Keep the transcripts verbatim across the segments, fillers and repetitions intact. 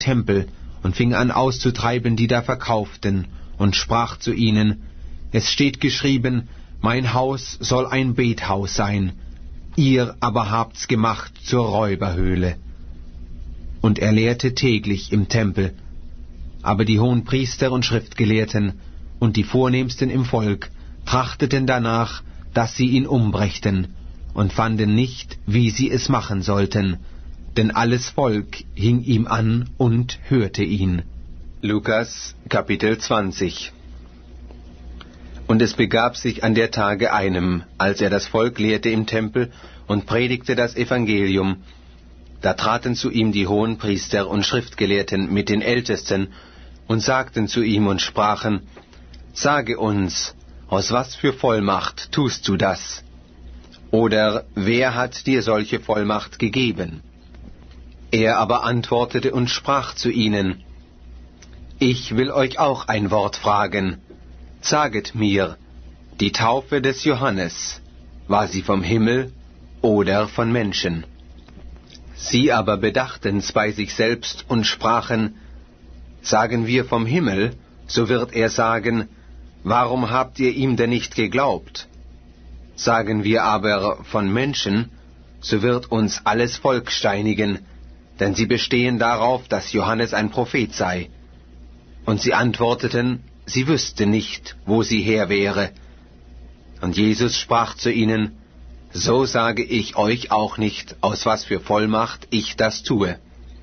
Tempel und fing an auszutreiben, die da verkauften, und sprach zu ihnen: Es steht geschrieben, mein Haus soll ein Bethaus sein, ihr aber habt's gemacht zur Räuberhöhle. Und er lehrte täglich im Tempel. Aber die Hohenpriester und Schriftgelehrten und die Vornehmsten im Volk trachteten danach, dass sie ihn umbrächten, und fanden nicht, wie sie es machen sollten, denn alles Volk hing ihm an und hörte ihn. Lukas Kapitel zwanzig. Und es begab sich an der Tage einem, als er das Volk lehrte im Tempel und predigte das Evangelium, da traten zu ihm die Hohenpriester und Schriftgelehrten mit den Ältesten und sagten zu ihm und sprachen: Sage uns, aus was für Vollmacht tust du das? Oder wer hat dir solche Vollmacht gegeben? Er aber antwortete und sprach zu ihnen: Ich will euch auch ein Wort fragen. Saget mir, die Taufe des Johannes, war sie vom Himmel oder von Menschen? Sie aber bedachten's bei sich selbst und sprachen: Sagen wir vom Himmel, so wird er sagen: Warum habt ihr ihm denn nicht geglaubt? Sagen wir aber von Menschen, so wird uns alles Volk steinigen, denn sie bestehen darauf, dass Johannes ein Prophet sei. Und sie antworteten, sie wüssten nicht, wo sie her wäre. Und Jesus sprach zu ihnen: So sage ich euch auch nicht, aus was für Vollmacht ich das tue.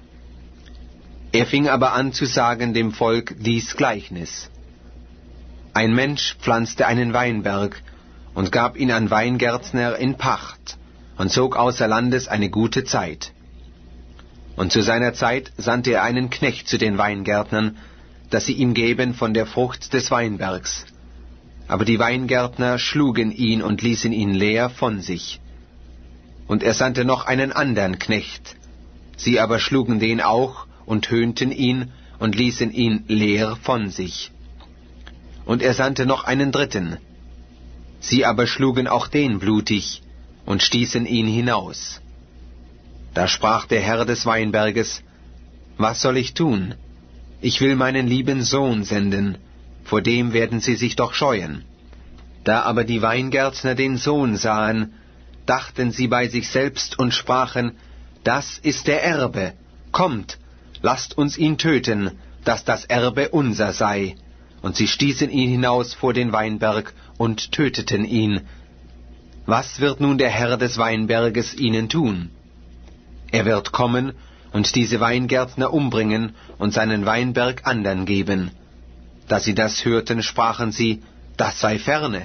Er fing aber an zu sagen dem Volk dies Gleichnis: Ein Mensch pflanzte einen Weinberg und gab ihn an Weingärtner in Pacht und zog außer Landes eine gute Zeit. Und zu seiner Zeit sandte er einen Knecht zu den Weingärtnern, dass sie ihm geben von der Frucht des Weinbergs. Aber die Weingärtner schlugen ihn und ließen ihn leer von sich. Und er sandte noch einen andern Knecht. Sie aber schlugen den auch und höhnten ihn und ließen ihn leer von sich. Und er sandte noch einen dritten. Sie aber schlugen auch den blutig und stießen ihn hinaus. Da sprach der Herr des Weinberges: Was soll ich tun? Ich will meinen lieben Sohn senden, vor dem werden sie sich doch scheuen. Da aber die Weingärtner den Sohn sahen, dachten sie bei sich selbst und sprachen: Das ist der Erbe, kommt, lasst uns ihn töten, dass das Erbe unser sei. Und sie stießen ihn hinaus vor den Weinberg und töteten ihn. Was wird nun der Herr des Weinberges ihnen tun? Er wird kommen und diese Weingärtner umbringen und seinen Weinberg andern geben. Da sie das hörten, sprachen sie: Das sei ferne.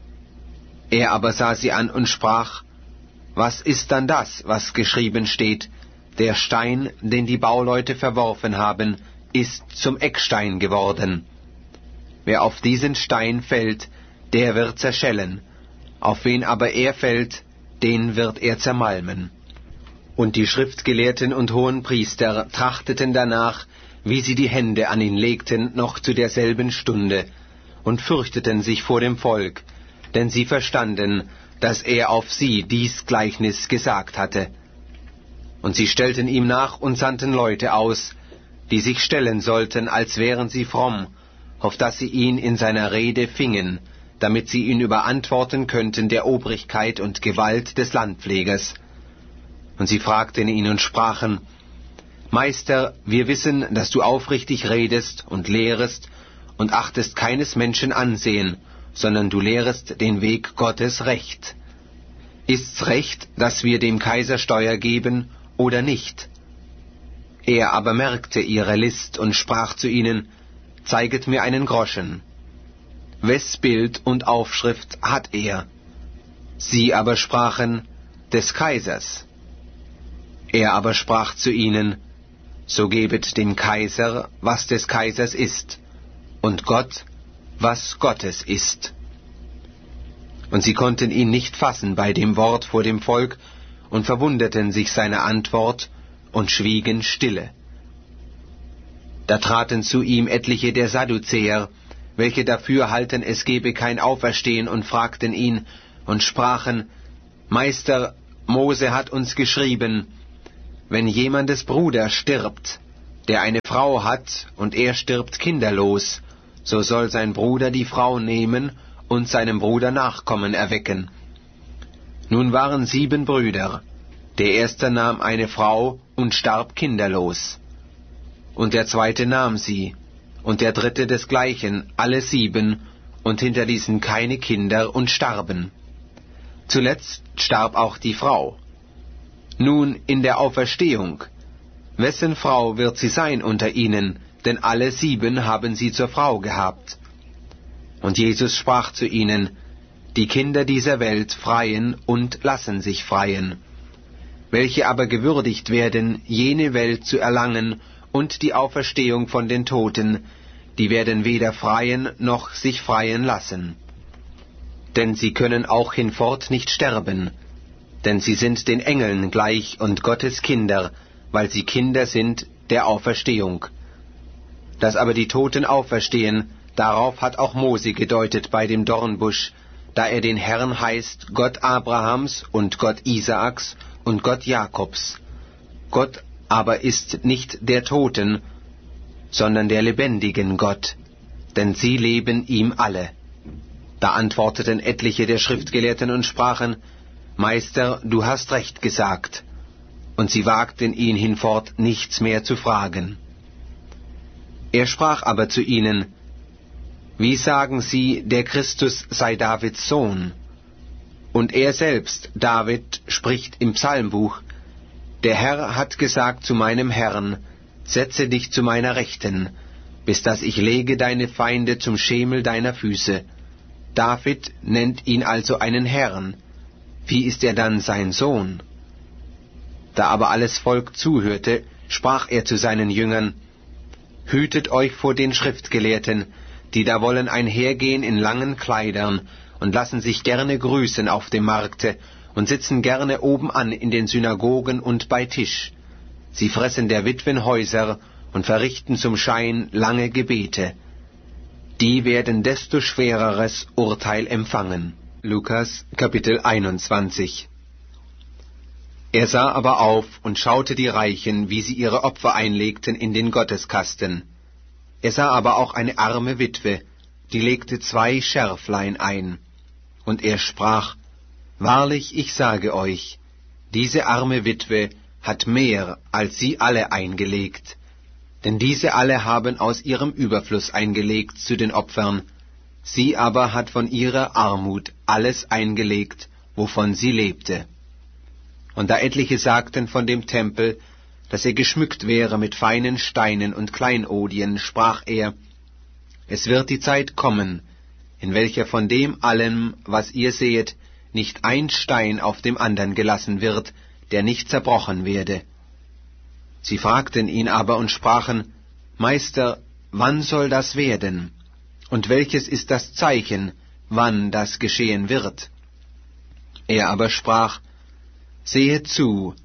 Er aber sah sie an und sprach: Was ist dann das, was geschrieben steht? Der Stein, den die Bauleute verworfen haben, ist zum Eckstein geworden. Wer auf diesen Stein fällt, der wird zerschellen, auf wen aber er fällt, den wird er zermalmen. Und die Schriftgelehrten und Hohenpriester trachteten danach, wie sie die Hände an ihn legten, noch zu derselben Stunde, und fürchteten sich vor dem Volk, denn sie verstanden, dass er auf sie dies Gleichnis gesagt hatte. Und sie stellten ihm nach und sandten Leute aus, die sich stellen sollten, als wären sie fromm, auf dass sie ihn in seiner Rede fingen, damit sie ihn überantworten könnten der Obrigkeit und Gewalt des Landpflegers. Und sie fragten ihn und sprachen: Meister, wir wissen, dass du aufrichtig redest und lehrest und achtest keines Menschen Ansehen, sondern du lehrest den Weg Gottes recht. Ist's recht, dass wir dem Kaiser Steuer geben oder nicht? Er aber merkte ihre List und sprach zu ihnen: Zeiget mir einen Groschen. Wes Bild und Aufschrift hat er? Sie aber sprachen: Des Kaisers. Er aber sprach zu ihnen: So gebet dem Kaiser, was des Kaisers ist, und Gott, was Gottes ist. Und sie konnten ihn nicht fassen bei dem Wort vor dem Volk und verwunderten sich seiner Antwort und schwiegen stille. Da traten zu ihm etliche der Sadduzäer, welche dafür halten, es gebe kein Auferstehen, und fragten ihn und sprachen: Meister, Mose hat uns geschrieben, wenn jemandes Bruder stirbt, der eine Frau hat, und er stirbt kinderlos, so soll sein Bruder die Frau nehmen und seinem Bruder Nachkommen erwecken. Nun waren sieben Brüder. Der erste nahm eine Frau und starb kinderlos. Und der zweite nahm sie, und der dritte desgleichen, alle sieben, und hinterließen keine Kinder und starben. Zuletzt starb auch die Frau. Nun in der Auferstehung, wessen Frau wird sie sein unter ihnen, denn alle sieben haben sie zur Frau gehabt. Und Jesus sprach zu ihnen, die Kinder dieser Welt freien und lassen sich freien. Welche aber gewürdigt werden, jene Welt zu erlangen und die Auferstehung von den Toten, die werden weder freien noch sich freien lassen. Denn sie können auch hinfort nicht sterben, denn sie sind den Engeln gleich und Gottes Kinder, weil sie Kinder sind der Auferstehung. Dass aber die Toten auferstehen, darauf hat auch Mose gedeutet bei dem Dornbusch, da er den Herrn heißt, Gott Abrahams und Gott Isaaks und Gott Jakobs. Gott aber ist nicht der Toten, sondern der lebendigen Gott, denn sie leben ihm alle. Da antworteten etliche der Schriftgelehrten und sprachen, Meister, du hast recht gesagt. Und sie wagten ihn hinfort nichts mehr zu fragen. Er sprach aber zu ihnen, wie sagen sie, der Christus sei Davids Sohn? Und er selbst, David, spricht im Psalmbuch, der Herr hat gesagt zu meinem Herrn, setze dich zu meiner Rechten, bis dass ich lege deine Feinde zum Schemel deiner Füße. David nennt ihn also einen Herrn. Wie ist er dann sein Sohn? Da aber alles Volk zuhörte, sprach er zu seinen Jüngern, hütet euch vor den Schriftgelehrten, die da wollen einhergehen in langen Kleidern und lassen sich gerne grüßen auf dem Markte und sitzen gerne obenan in den Synagogen und bei Tisch. Sie fressen der Witwen Häuser und verrichten zum Schein lange Gebete. Die werden desto schwereres Urteil empfangen. Lukas Kapitel einundzwanzig. Er sah aber auf und schaute die Reichen, wie sie ihre Opfer einlegten in den Gotteskasten. Er sah aber auch eine arme Witwe, die legte zwei Scherflein ein. Und er sprach, Wahrlich, ich sage euch, diese arme Witwe hat mehr als sie alle eingelegt. Denn diese alle haben aus ihrem Überfluss eingelegt zu den Opfern, sie aber hat von ihrer Armut alles eingelegt, wovon sie lebte. Und da etliche sagten von dem Tempel, dass er geschmückt wäre mit feinen Steinen und Kleinodien, sprach er, es wird die Zeit kommen, in welcher von dem allem, was ihr sehet, nicht ein Stein auf dem andern gelassen wird, der nicht zerbrochen werde. Sie fragten ihn aber und sprachen, Meister, wann soll das werden? Und welches ist das Zeichen, wann das geschehen wird? Er aber sprach, Sehet zu,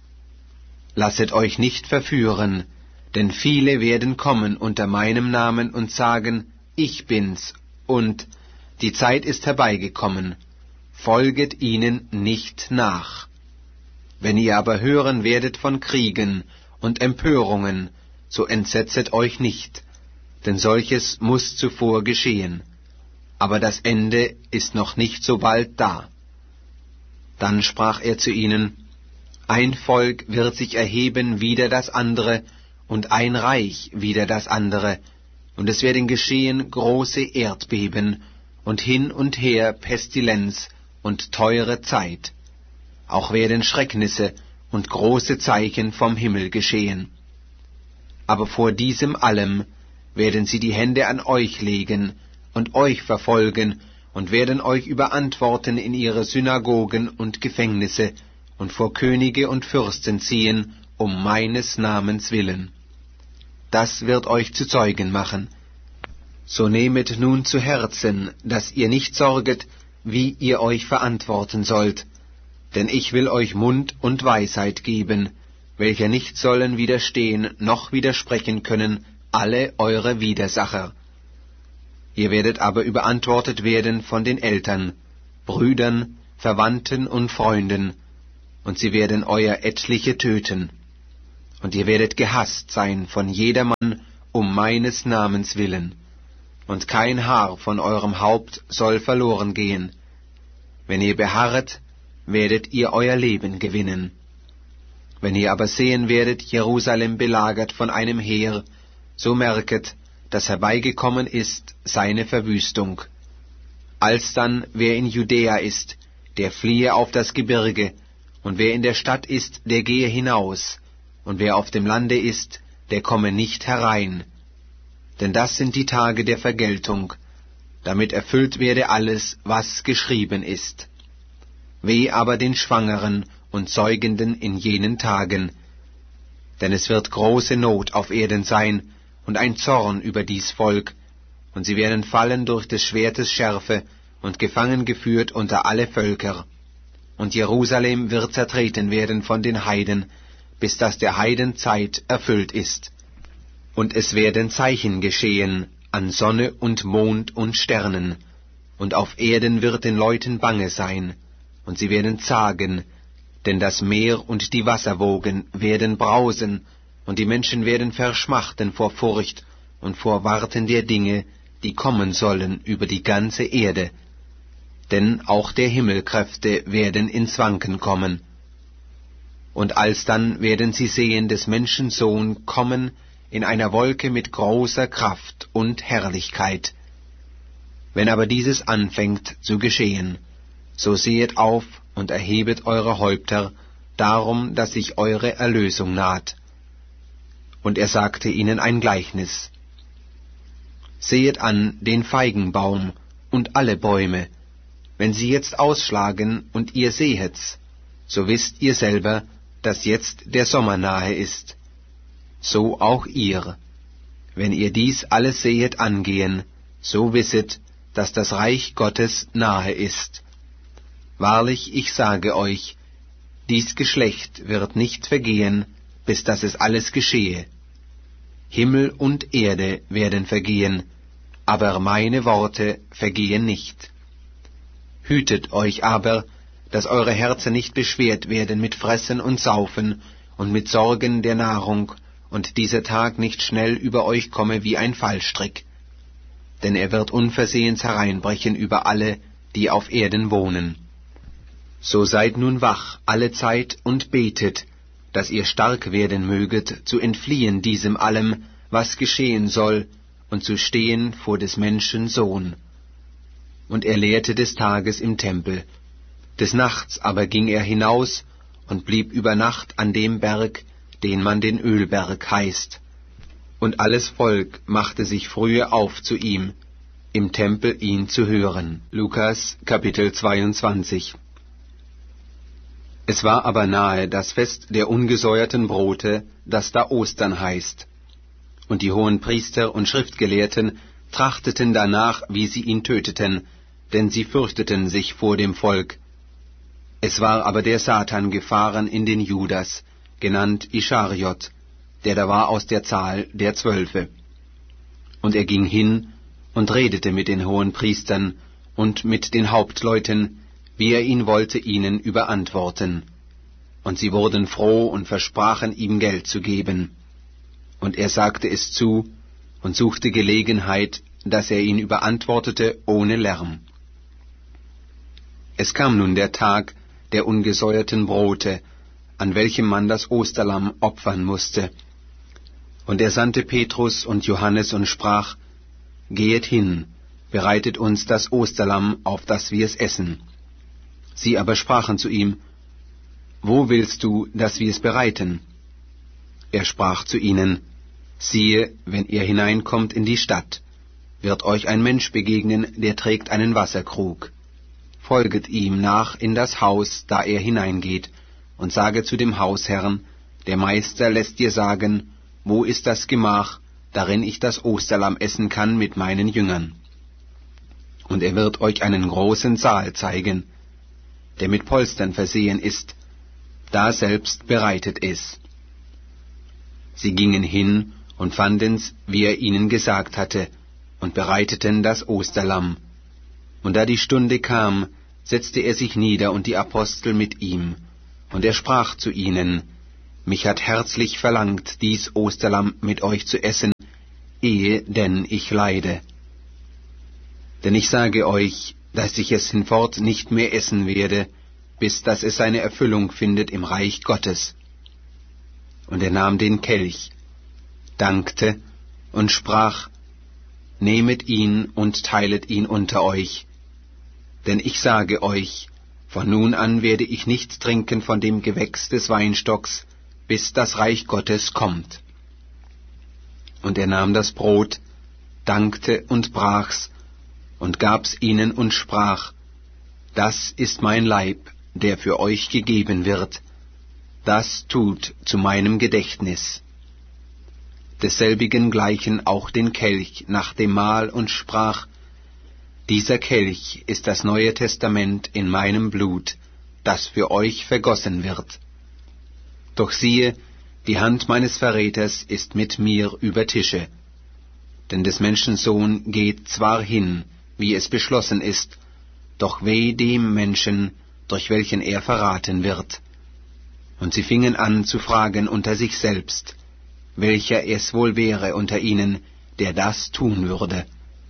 lasset euch nicht verführen, denn viele werden kommen unter meinem Namen und sagen, ich bin's, und die Zeit ist herbeigekommen, folget ihnen nicht nach. Wenn ihr aber hören werdet von Kriegen und Empörungen, so entsetzet euch nicht, denn solches muß zuvor geschehen. Aber das Ende ist noch nicht so bald da. Dann sprach er zu ihnen, ein Volk wird sich erheben wider das andere, und ein Reich wider das andere, und es werden geschehen große Erdbeben, und hin und her Pestilenz und teure Zeit. Auch werden Schrecknisse und große Zeichen vom Himmel geschehen. Aber vor diesem allem werden sie die Hände an euch legen und euch verfolgen und werden euch überantworten in ihre Synagogen und Gefängnisse und vor Könige und Fürsten ziehen, um meines Namens willen. Das wird euch zu Zeugen machen. So nehmet nun zu Herzen, dass ihr nicht sorget, wie ihr euch verantworten sollt, denn ich will euch Mund und Weisheit geben, welcher nicht sollen widerstehen noch widersprechen können alle eure Widersacher. Ihr werdet aber überantwortet werden von den Eltern, Brüdern, Verwandten und Freunden, und sie werden euer etliche töten. und ihr werdet gehasst sein von jedermann um meines Namens willen, und kein Haar von eurem Haupt soll verloren gehen. Wenn ihr beharret, werdet ihr euer Leben gewinnen. Wenn ihr aber sehen werdet Jerusalem belagert von einem Heer, so merket, dass herbeigekommen ist seine Verwüstung. Alsdann, wer in Judäa ist, der fliehe auf das Gebirge, und wer in der Stadt ist, der gehe hinaus, und wer auf dem Lande ist, der komme nicht herein. Denn das sind die Tage der Vergeltung, damit erfüllt werde alles, was geschrieben ist. Weh aber den Schwangeren und Säugenden in jenen Tagen, denn es wird große Not auf Erden sein und ein Zorn über dies Volk, und sie werden fallen durch des Schwertes Schärfe und gefangen geführt unter alle Völker. Und Jerusalem wird zertreten werden von den Heiden, bis dass der Heiden Zeit erfüllt ist. Und es werden Zeichen geschehen an Sonne und Mond und Sternen, und auf Erden wird den Leuten bange sein, und sie werden zagen, denn das Meer und die Wasserwogen werden brausen, und die Menschen werden verschmachten vor Furcht und vor Warten der Dinge, die kommen sollen über die ganze Erde. Denn auch der Himmelkräfte werden ins Wanken kommen. Und alsdann werden sie sehen des Menschen Sohn kommen in einer Wolke mit großer Kraft und Herrlichkeit. Wenn aber dieses anfängt zu geschehen, so sehet auf und erhebet eure Häupter, darum, dass sich eure Erlösung naht. Und er sagte ihnen ein Gleichnis. Sehet an den Feigenbaum und alle Bäume. Wenn sie jetzt ausschlagen und ihr sehet's, so wisst ihr selber, dass jetzt der Sommer nahe ist. So auch ihr. Wenn ihr dies alles sehet angehen, so wisset, dass das Reich Gottes nahe ist. Wahrlich, ich sage euch, dies Geschlecht wird nicht vergehen, bis dass es alles geschehe. Himmel und Erde werden vergehen, aber meine Worte vergehen nicht. Hütet euch aber, dass eure Herzen nicht beschwert werden mit Fressen und Saufen und mit Sorgen der Nahrung, und dieser Tag nicht schnell über euch komme wie ein Fallstrick. Denn er wird unversehens hereinbrechen über alle, die auf Erden wohnen. So seid nun wach alle Zeit und betet, dass ihr stark werden möget, zu entfliehen diesem allem, was geschehen soll, und zu stehen vor des Menschen Sohn. Und er lehrte des Tages im Tempel. Des Nachts aber ging er hinaus und blieb über Nacht an dem Berg, den man den Ölberg heißt. Und alles Volk machte sich frühe auf zu ihm, im Tempel ihn zu hören. Lukas Kapitel zweiundzwanzig. Es war aber nahe das Fest der ungesäuerten Brote, das da Ostern heißt. Und die hohen Priester und Schriftgelehrten trachteten danach, wie sie ihn töteten, denn sie fürchteten sich vor dem Volk. Es war aber der Satan gefahren in den Judas, genannt Ischariot, der da war aus der Zahl der Zwölfe. Und er ging hin und redete mit den hohen Priestern und mit den Hauptleuten, wie er ihn wollte ihnen überantworten. Und sie wurden froh und versprachen ihm Geld zu geben. Und er sagte es zu und suchte Gelegenheit, dass er ihn überantwortete ohne Lärm. Es kam nun der Tag der ungesäuerten Brote, an welchem man das Osterlamm opfern musste. Und er sandte Petrus und Johannes und sprach, Gehet hin, bereitet uns das Osterlamm, auf das wir es essen. Sie aber sprachen zu ihm, Wo willst du, dass wir es bereiten? Er sprach zu ihnen, Siehe, wenn ihr hineinkommt in die Stadt, wird euch ein Mensch begegnen, der trägt einen Wasserkrug. Folget ihm nach in das Haus, da er hineingeht, und sage zu dem Hausherrn, der Meister lässt dir sagen, wo ist das Gemach, darin ich das Osterlamm essen kann mit meinen Jüngern. Und er wird euch einen großen Saal zeigen, der mit Polstern versehen ist, da selbst bereitet es. Sie gingen hin und fanden's, wie er ihnen gesagt hatte, und bereiteten das Osterlamm. Und da die Stunde kam, setzte er sich nieder und die Apostel mit ihm, und er sprach zu ihnen, mich hat herzlich verlangt, dies Osterlamm mit euch zu essen, ehe denn ich leide. Denn ich sage euch, dass ich es hinfort nicht mehr essen werde, bis dass es seine Erfüllung findet im Reich Gottes. Und er nahm den Kelch, dankte und sprach, Nehmet ihn und teilet ihn unter euch. Denn ich sage euch, von nun an werde ich nicht trinken von dem Gewächs des Weinstocks, bis das Reich Gottes kommt. Und er nahm das Brot, dankte und brach's, und gab's ihnen und sprach, Das ist mein Leib, der für euch gegeben wird. Das tut zu meinem Gedächtnis. Desselbigen gleichen auch den Kelch nach dem Mahl und sprach, Dieser Kelch ist das Neue Testament in meinem Blut, das für euch vergossen wird. Doch siehe, die Hand meines Verräters ist mit mir über Tische. Denn des Menschen Sohn geht zwar hin, wie es beschlossen ist, doch weh dem Menschen, durch welchen er verraten wird. Und sie fingen an zu fragen unter sich selbst, welcher es wohl wäre unter ihnen, der das tun würde.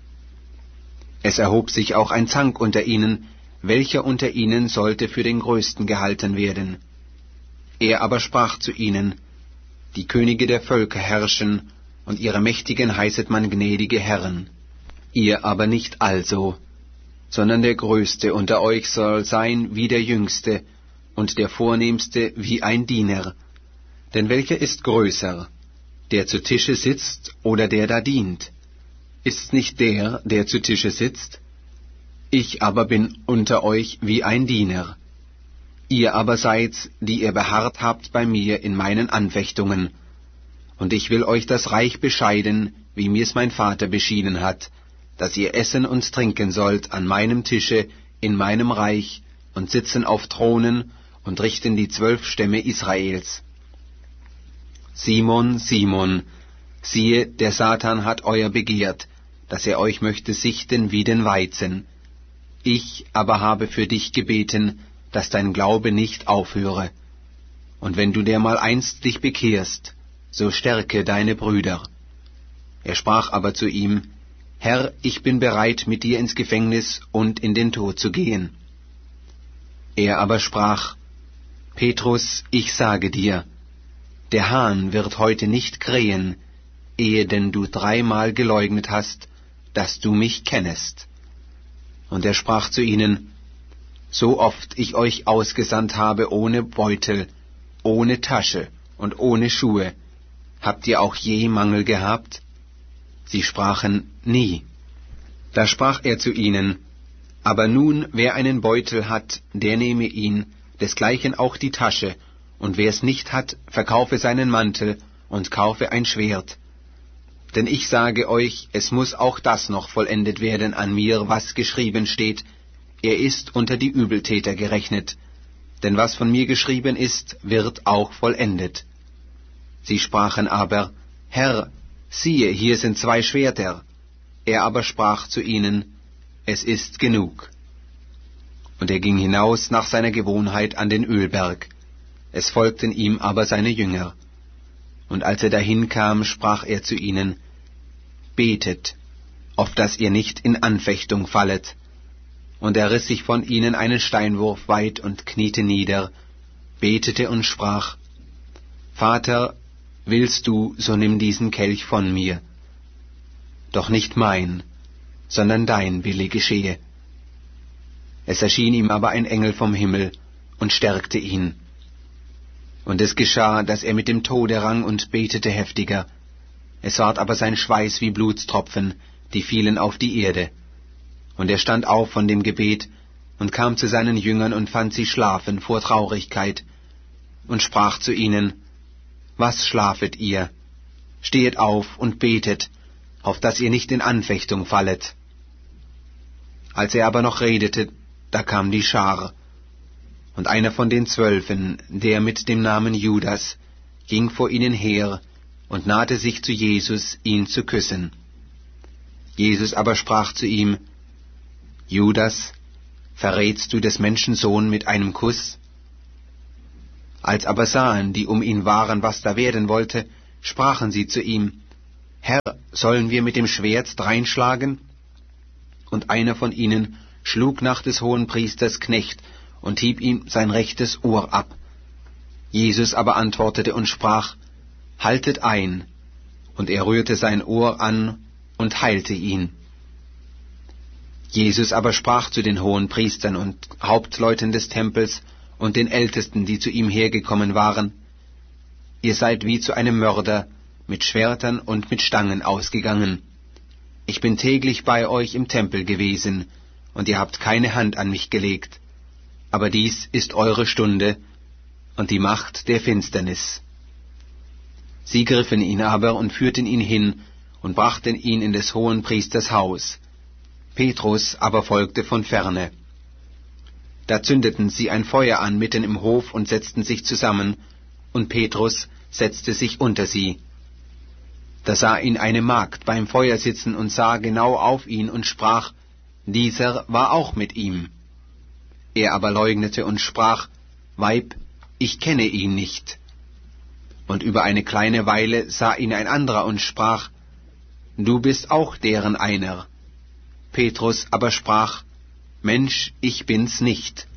Es erhob sich auch ein Zank unter ihnen, welcher unter ihnen sollte für den Größten gehalten werden. Er aber sprach zu ihnen, Die Könige der Völker herrschen, und ihre Mächtigen heißet man gnädige Herren. Ihr aber nicht also, sondern der Größte unter euch soll sein wie der Jüngste, und der Vornehmste wie ein Diener. Denn welcher ist größer, der zu Tische sitzt oder der da dient? Ist's nicht der, der zu Tische sitzt? Ich aber bin unter euch wie ein Diener. Ihr aber seid's, die ihr beharrt habt bei mir in meinen Anfechtungen. Und ich will euch das Reich bescheiden, wie mir's mein Vater beschieden hat, dass ihr essen und trinken sollt an meinem Tische in meinem Reich und sitzen auf Thronen und richten die zwölf Stämme Israels. Simon, Simon, siehe, der Satan hat euer begehrt, dass er euch möchte sichten wie den Weizen. Ich aber habe für dich gebeten, dass dein Glaube nicht aufhöre. Und wenn du dermal einst dich bekehrst, so stärke deine Brüder. Er sprach aber zu ihm, Herr, ich bin bereit, mit dir ins Gefängnis und in den Tod zu gehen. Er aber sprach, Petrus, ich sage dir, der Hahn wird heute nicht krähen, ehe denn du dreimal geleugnet hast, dass du mich kennest. Und er sprach zu ihnen, so oft ich euch ausgesandt habe ohne Beutel, ohne Tasche und ohne Schuhe, habt ihr auch je Mangel gehabt? Sie sprachen, nie. Da sprach er zu ihnen, aber nun, wer einen Beutel hat, der nehme ihn, desgleichen auch die Tasche, und wer es nicht hat, verkaufe seinen Mantel und kaufe ein Schwert. Denn ich sage euch, es muss auch das noch vollendet werden an mir, was geschrieben steht, er ist unter die Übeltäter gerechnet. Denn was von mir geschrieben ist, wird auch vollendet. Sie sprachen aber, Herr, siehe, hier sind zwei Schwerter. Er aber sprach zu ihnen, es ist genug. Und er ging hinaus nach seiner Gewohnheit an den Ölberg. Es folgten ihm aber seine Jünger. Und als er dahin kam, sprach er zu ihnen, Betet, auf dass ihr nicht in Anfechtung fallet. Und er riss sich von ihnen einen Steinwurf weit und kniete nieder, betete und sprach, Vater, willst du, so nimm diesen Kelch von mir. Doch nicht mein, sondern dein Wille geschehe. Es erschien ihm aber ein Engel vom Himmel und stärkte ihn. Und es geschah, dass er mit dem Tode rang und betete heftiger. Es ward aber sein Schweiß wie Blutstropfen, die fielen auf die Erde. Und er stand auf von dem Gebet und kam zu seinen Jüngern und fand sie schlafen vor Traurigkeit und sprach zu ihnen, Was schlafet ihr? Stehet auf und betet, auf dass ihr nicht in Anfechtung fallet. Als er aber noch redete, da kam die Schar. Und einer von den Zwölfen, der mit dem Namen Judas, ging vor ihnen her und nahte sich zu Jesus, ihn zu küssen. Jesus aber sprach zu ihm, Judas, verrätst du des Menschen Sohn mit einem Kuss? Als aber sahen, die um ihn waren, was da werden wollte, sprachen sie zu ihm, Herr, sollen wir mit dem Schwert dreinschlagen? Und einer von ihnen schlug nach des Hohenpriesters Knecht und hieb ihm sein rechtes Ohr ab. Jesus aber antwortete und sprach, Haltet ein. Und er rührte sein Ohr an und heilte ihn. Jesus aber sprach zu den Hohenpriestern und Hauptleuten des Tempels und den Ältesten, die zu ihm hergekommen waren, Ihr seid wie zu einem Mörder mit Schwertern und mit Stangen ausgegangen. Ich bin täglich bei euch im Tempel gewesen, und ihr habt keine Hand an mich gelegt. Aber dies ist eure Stunde und die Macht der Finsternis. Sie griffen ihn aber und führten ihn hin und brachten ihn in des Hohenpriesters Haus. Petrus aber folgte von ferne. Da zündeten sie ein Feuer an mitten im Hof und setzten sich zusammen, und Petrus setzte sich unter sie. Da sah ihn eine Magd beim Feuer sitzen und sah genau auf ihn und sprach, Dieser war auch mit ihm. Er aber leugnete und sprach, Weib, ich kenne ihn nicht. Und über eine kleine Weile sah ihn ein anderer und sprach, Du bist auch deren einer. Petrus aber sprach, Mensch, ich bin's nicht.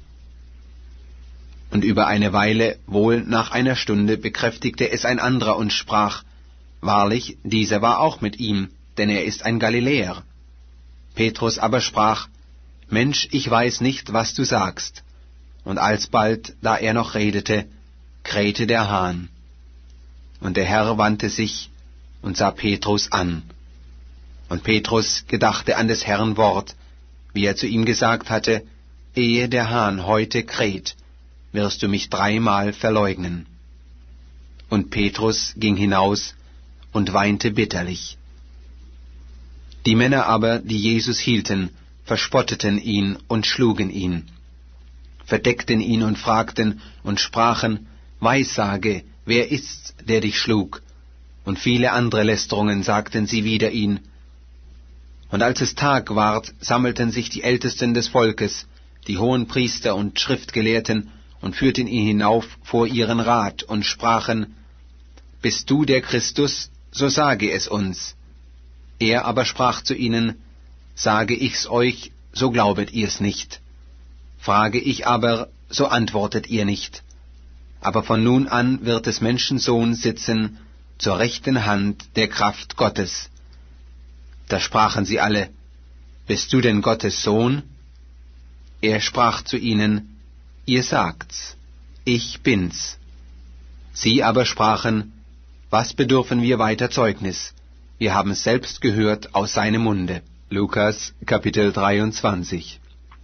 Und über eine Weile, wohl nach einer Stunde, bekräftigte es ein anderer und sprach, Wahrlich, dieser war auch mit ihm, denn er ist ein Galiläer. Petrus aber sprach, Mensch, ich weiß nicht, was du sagst. Und alsbald, da er noch redete, krähte der Hahn. Und der Herr wandte sich und sah Petrus an. Und Petrus gedachte an des Herrn Wort, wie er zu ihm gesagt hatte, Ehe der Hahn heute kräht, wirst du mich dreimal verleugnen. Und Petrus ging hinaus und weinte bitterlich. Die Männer aber, die Jesus hielten, verspotteten ihn und schlugen ihn, verdeckten ihn und fragten und sprachen, Weissage, wer ist's, der dich schlug? Und viele andere Lästerungen sagten sie wider ihn. Und als es Tag ward, sammelten sich die Ältesten des Volkes, die Hohenpriester und Schriftgelehrten, und führten ihn hinauf vor ihren Rat und sprachen, Bist du der Christus, so sage es uns. Er aber sprach zu ihnen, Sage ich's euch, so glaubet ihr's nicht. Frage ich aber, so antwortet ihr nicht. Aber von nun an wird des Menschen Sohn sitzen, zur rechten Hand der Kraft Gottes. Da sprachen sie alle, Bist du denn Gottes Sohn? Er sprach zu ihnen, Ihr sagt's, ich bin's. Sie aber sprachen, Was bedürfen wir weiter Zeugnis? Wir haben es selbst gehört aus seinem Munde. Lukas, Kapitel dreiundzwanzig.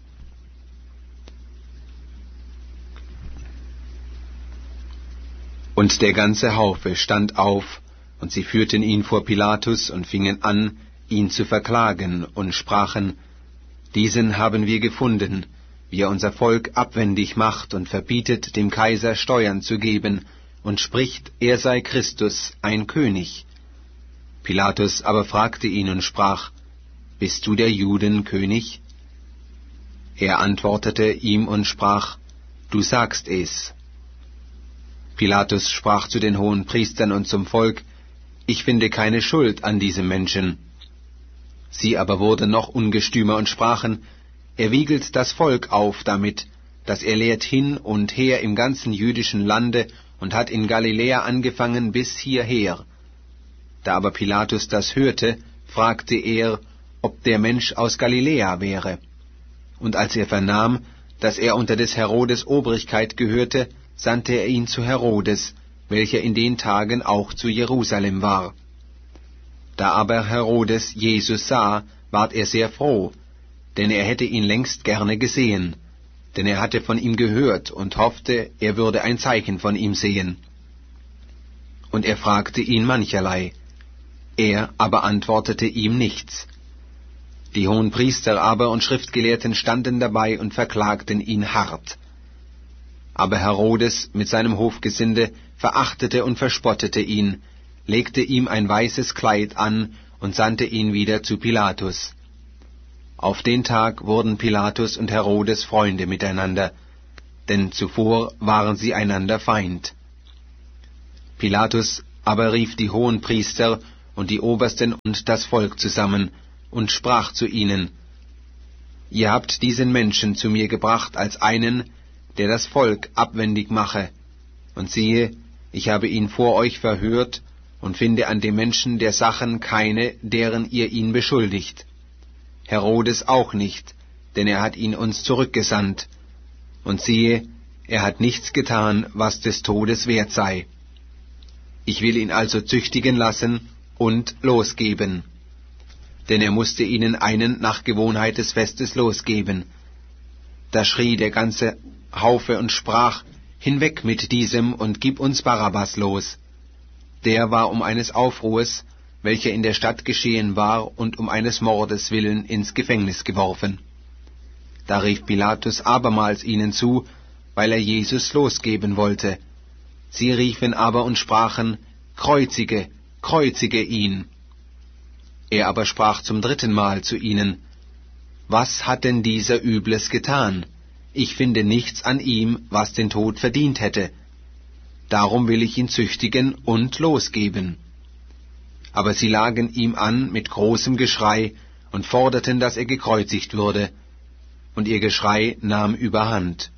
Und der ganze Haufe stand auf, und sie führten ihn vor Pilatus und fingen an, ihn zu verklagen, und sprachen, Diesen haben wir gefunden, wie er unser Volk abwendig macht und verbietet, dem Kaiser Steuern zu geben, und spricht, er sei Christus, ein König. Pilatus aber fragte ihn und sprach, Bist du der Juden König? Er antwortete ihm und sprach, Du sagst es. Pilatus sprach zu den Hohenpriestern und zum Volk, Ich finde keine Schuld an diesem Menschen. Sie aber wurden noch ungestümer und sprachen, Er wiegelt das Volk auf damit, dass er lehrt hin und her im ganzen jüdischen Lande und hat in Galiläa angefangen bis hierher. Da aber Pilatus das hörte, fragte er, ob der Mensch aus Galiläa wäre. Und als er vernahm, dass er unter des Herodes Obrigkeit gehörte, sandte er ihn zu Herodes, welcher in den Tagen auch zu Jerusalem war. Da aber Herodes Jesus sah, ward er sehr froh, denn er hätte ihn längst gerne gesehen, denn er hatte von ihm gehört und hoffte, er würde ein Zeichen von ihm sehen. Und er fragte ihn mancherlei, er aber antwortete ihm nichts. Die Hohenpriester aber und Schriftgelehrten standen dabei und verklagten ihn hart. Aber Herodes mit seinem Hofgesinde verachtete und verspottete ihn, legte ihm ein weißes Kleid an und sandte ihn wieder zu Pilatus. Auf den Tag wurden Pilatus und Herodes Freunde miteinander. denn zuvor waren sie einander Feind. Pilatus aber rief die Hohenpriester und die Obersten und das Volk zusammen und sprach zu ihnen: Ihr habt diesen Menschen zu mir gebracht als einen, der das Volk abwendig mache. Und siehe, ich habe ihn vor euch verhört und finde an dem Menschen der Sachen keine, deren ihr ihn beschuldigt. Herodes auch nicht, denn er hat ihn uns zurückgesandt. Und siehe, er hat nichts getan, was des Todes wert sei. Ich will ihn also züchtigen lassen und losgeben. Denn er musste ihnen einen nach Gewohnheit des Festes losgeben. Da schrie der ganze Haufe und sprach: Hinweg mit diesem und gib uns Barabbas los. Der war um eines Aufruhrs, welcher in der Stadt geschehen war, und um eines Mordes willen ins Gefängnis geworfen. Da rief Pilatus abermals ihnen zu, weil er Jesus losgeben wollte. Sie riefen aber und sprachen: Kreuzige, kreuzige ihn. Er aber sprach zum dritten Mal zu ihnen: Was hat denn dieser Übles getan? Ich finde nichts an ihm, was den Tod verdient hätte. Darum will ich ihn züchtigen und losgeben. Aber sie lagen ihm an mit großem Geschrei und forderten, dass er gekreuzigt würde. Und ihr Geschrei nahm überhand.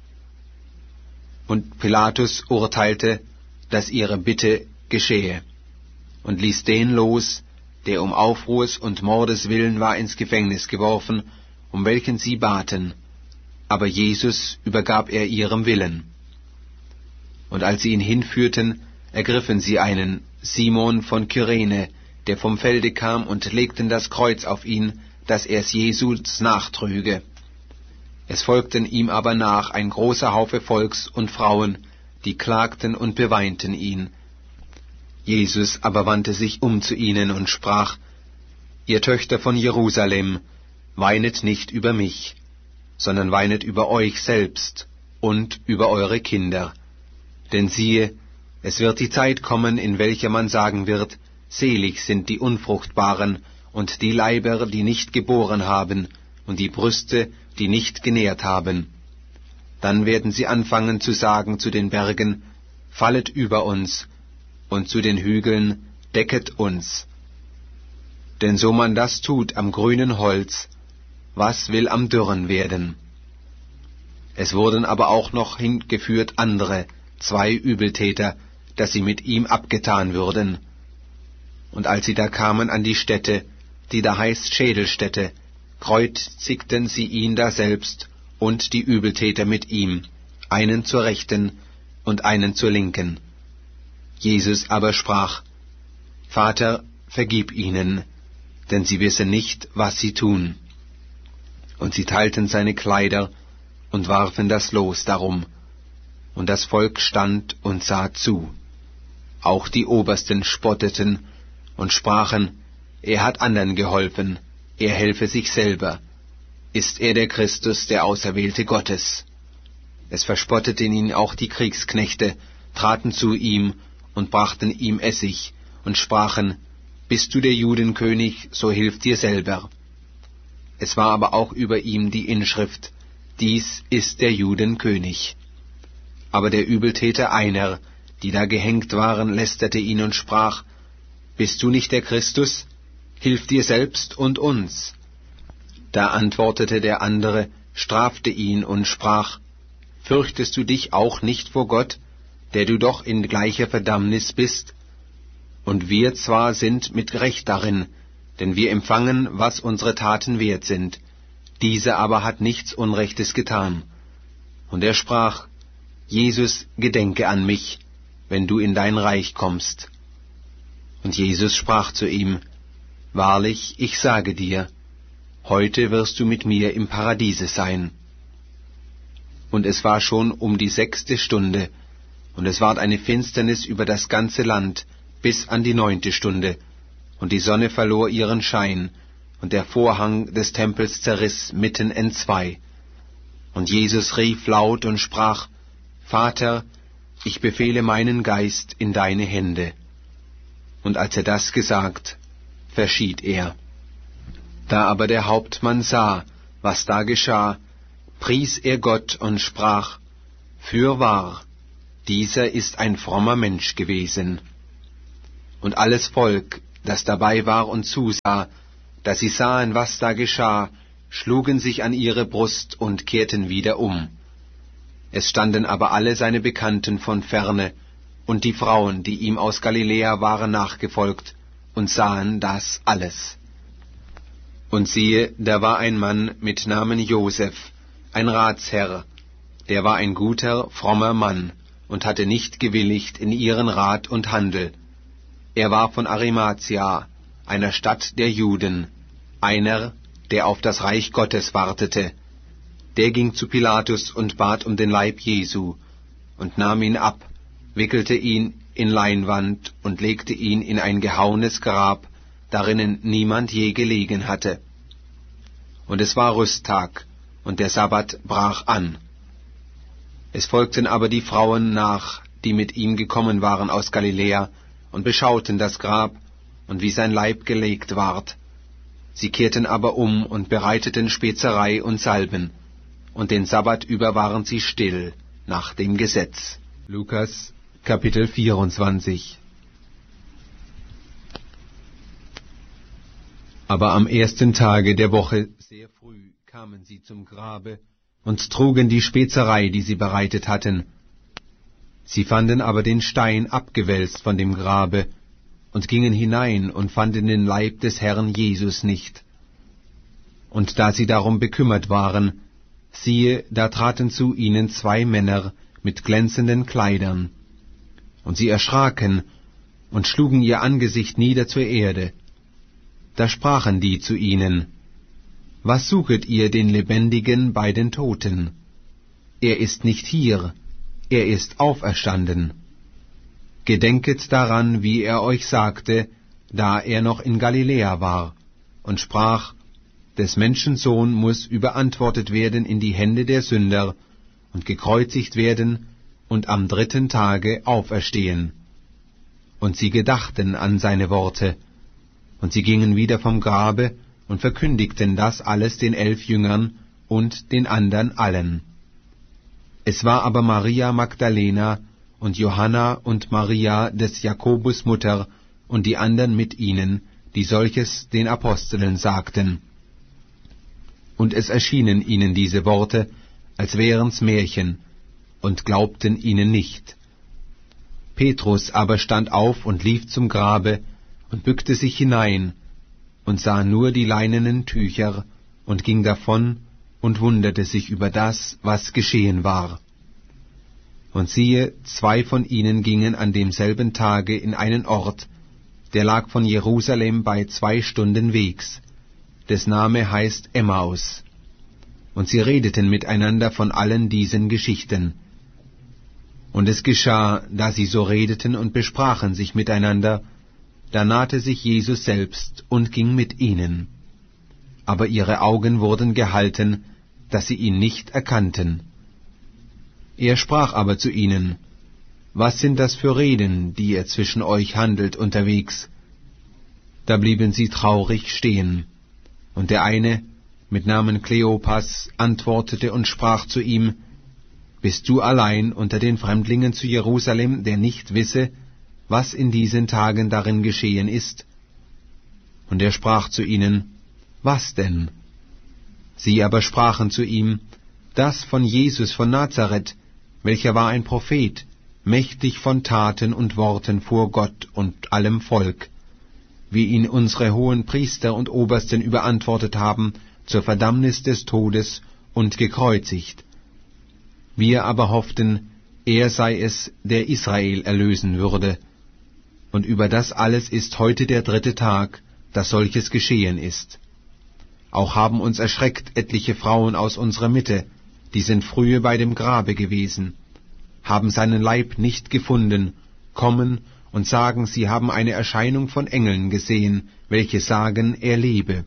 Und Pilatus urteilte, dass ihre Bitte geschehe, und ließ den los, der um Aufruhrs und Mordes willen war ins Gefängnis geworfen, um welchen sie baten. Aber Jesus übergab er ihrem Willen. Und als sie ihn hinführten, ergriffen sie einen, Simon von Kyrene, der vom Felde kam, und legten das Kreuz auf ihn, dass er es Jesus nachtrüge. Es folgten ihm aber nach ein großer Haufe Volks und Frauen, die klagten und beweinten ihn. Jesus aber wandte sich um zu ihnen und sprach: Ihr Töchter von Jerusalem, weinet nicht über mich, sondern weinet über euch selbst und über eure Kinder. Denn siehe, es wird die Zeit kommen, in welcher man sagen wird: Selig sind die Unfruchtbaren und die Leiber, die nicht geboren haben, und die Brüste, die nicht genährt haben. Dann werden sie anfangen zu sagen zu den Bergen: Fallet über uns, und zu den Hügeln: Decket uns. Denn so man das tut am grünen Holz, was will am dürren werden? Es wurden aber auch noch hingeführt andere, zwei Übeltäter, dass sie mit ihm abgetan würden. Und als sie da kamen an die Stätte, die da heißt Schädelstätte, kreuzigten sie ihn daselbst und die Übeltäter mit ihm, einen zur Rechten und einen zur Linken. Jesus aber sprach: Vater, vergib ihnen, denn sie wissen nicht, was sie tun. Und sie teilten seine Kleider und warfen das Los darum. Und das Volk stand und sah zu. Auch die Obersten spotteten und sprachen: Er hat anderen geholfen, er helfe sich selber. Ist er der Christus, der Auserwählte Gottes? Es verspotteten ihn auch die Kriegsknechte, traten zu ihm und brachten ihm Essig und sprachen: Bist du der Judenkönig, so hilf dir selber. Es war aber auch über ihm die Inschrift: Dies ist der Judenkönig. Aber der Übeltäter einer, die da gehängt waren, lästerte ihn und sprach: Bist du nicht der Christus? Hilf dir selbst und uns. Da antwortete der andere, strafte ihn und sprach: Fürchtest du dich auch nicht vor Gott, der du doch in gleicher Verdammnis bist? Und wir zwar sind mit Recht darin, denn wir empfangen, was unsere Taten wert sind. Dieser aber hat nichts Unrechtes getan. Und er sprach: Jesus, gedenke an mich, wenn du in dein Reich kommst. Und Jesus sprach zu ihm: Wahrlich, ich sage dir, heute wirst du mit mir im Paradiese sein. Und es war schon um die sechste Stunde, und es ward eine Finsternis über das ganze Land bis an die neunte Stunde, und die Sonne verlor ihren Schein, und der Vorhang des Tempels zerriss mitten entzwei. Und Jesus rief laut und sprach: Vater, ich befehle meinen Geist in deine Hände. Und als er das gesagt, verschied er. Da aber der Hauptmann sah, was da geschah, pries er Gott und sprach: Fürwahr, dieser ist ein frommer Mensch gewesen. Und alles Volk, das dabei war und zusah, da sie sahen, was da geschah, schlugen sich an ihre Brust und kehrten wieder um. Es standen aber alle seine Bekannten von ferne, und die Frauen, die ihm aus Galiläa waren, nachgefolgt, und sahen das alles. Und siehe, da war ein Mann mit Namen Joseph, ein Ratsherr, der war ein guter, frommer Mann, und hatte nicht gewilligt in ihren Rat und Handel. Er war von Arimathia, einer Stadt der Juden, einer, der auf das Reich Gottes wartete. Der ging zu Pilatus und bat um den Leib Jesu, und nahm ihn ab, wickelte ihn in Leinwand und legte ihn in ein gehauenes Grab, darinnen niemand je gelegen hatte. Und es war Rüsttag, und der Sabbat brach an. Es folgten aber die Frauen nach, die mit ihm gekommen waren aus Galiläa, und beschauten das Grab, und wie sein Leib gelegt ward. Sie kehrten aber um und bereiteten Spezerei und Salben, und den Sabbat über waren sie still, nach dem Gesetz. Lukas, Kapitel vierundzwanzig. Aber am ersten Tage der Woche sehr früh kamen sie zum Grabe und trugen die Spezerei, die sie bereitet hatten. Sie fanden aber den Stein abgewälzt von dem Grabe und gingen hinein und fanden den Leib des Herrn Jesus nicht. Und da sie darum bekümmert waren, siehe, da traten zu ihnen zwei Männer mit glänzenden Kleidern. Und sie erschraken und schlugen ihr Angesicht nieder zur Erde. Da sprachen die zu ihnen: Was suchet ihr den Lebendigen bei den Toten? Er ist nicht hier, er ist auferstanden. Gedenket daran, wie er euch sagte, da er noch in Galiläa war, und sprach: Des Menschen Sohn muß überantwortet werden in die Hände der Sünder und gekreuzigt werden und am dritten Tage auferstehen. Und sie gedachten an seine Worte, und sie gingen wieder vom Grabe und verkündigten das alles den elf Jüngern und den andern allen. Es war aber Maria Magdalena und Johanna und Maria des Jakobus Mutter und die andern mit ihnen, die solches den Aposteln sagten. Und es erschienen ihnen diese Worte, als wären's Märchen, und glaubten ihnen nicht. Petrus aber stand auf und lief zum Grabe und bückte sich hinein und sah nur die leinenen Tücher und ging davon und wunderte sich über das, was geschehen war. Und siehe, zwei von ihnen gingen an demselben Tage in einen Ort, der lag von Jerusalem bei zwei Stunden Wegs, des Name heißt Emmaus. Und sie redeten miteinander von allen diesen Geschichten. Und es geschah, da sie so redeten und besprachen sich miteinander, da nahte sich Jesus selbst und ging mit ihnen. Aber ihre Augen wurden gehalten, dass sie ihn nicht erkannten. Er sprach aber zu ihnen: Was sind das für Reden, die ihr zwischen euch handelt unterwegs? Da blieben sie traurig stehen. Und der eine, mit Namen Kleopas, antwortete und sprach zu ihm: Bist du allein unter den Fremdlingen zu Jerusalem, der nicht wisse, was in diesen Tagen darin geschehen ist? Und er sprach zu ihnen: Was denn? Sie aber sprachen zu ihm: Das von Jesus von Nazareth, welcher war ein Prophet, mächtig von Taten und Worten vor Gott und allem Volk, wie ihn unsere hohen Priester und Obersten überantwortet haben zur Verdammnis des Todes und gekreuzigt. Wir aber hofften, er sei es, der Israel erlösen würde. Und über das alles ist heute der dritte Tag, dass solches geschehen ist. Auch haben uns erschreckt etliche Frauen aus unserer Mitte, die sind frühe bei dem Grabe gewesen, haben seinen Leib nicht gefunden, kommen und sagen, sie haben eine Erscheinung von Engeln gesehen, welche sagen, er lebe.